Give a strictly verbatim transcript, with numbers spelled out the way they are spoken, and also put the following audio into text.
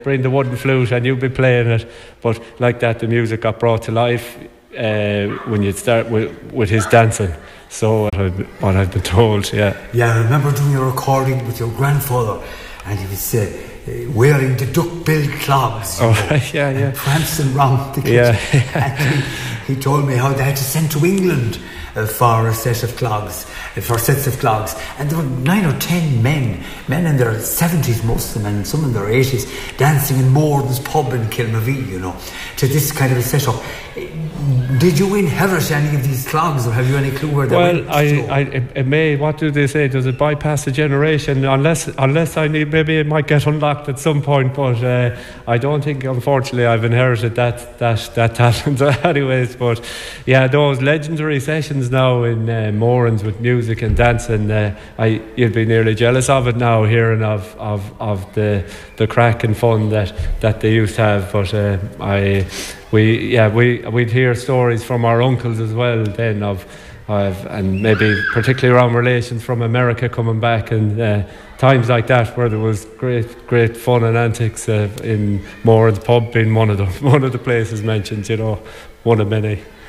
bring the wooden flute and you'd be playing it. But like that, the music got brought to life uh, when you'd start with, with his dancing. So what I've, what I've been told, yeah. Yeah, I remember doing a recording with your grandfather, and he was uh, wearing the duck-billed clogs. Oh, know, yeah, yeah. And prancing round the kitchen. Yeah. And he, he told me how they had to send to England uh, for a set of clogs, uh, for sets of clogs. And there were nine or ten men, men in their seventies, most of them, and some in their eighties, dancing in Moran's pub in Kilmavie, you know, to this kind of a setup. Did you inherit any of these clogs, or have you any clue where they well, went? Well, I, I, it may. What do they say? Does it bypass a generation? Unless, unless I need, maybe it might get unlocked at some point. But uh, I don't think, unfortunately, I've inherited that that that talent, anyways. But yeah, those legendary sessions now in uh, Moran's with music and dancing, uh, I you'd be nearly jealous of it now, hearing of of of the the crack and fun that that they used to have. But uh, I. We yeah we we'd hear stories from our uncles as well then of of and maybe particularly around relations from America coming back, and uh, times like that where there was great great fun and antics uh, in Moran's pub being one of the one of the places mentioned, you know, one of many.